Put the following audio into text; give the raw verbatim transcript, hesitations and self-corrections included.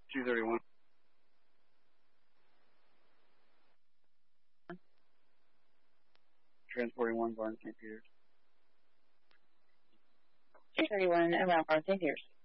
two thirty-one. Transporting one, Barn Saint Peter's. two thirty-one around Barn Saint Peter's.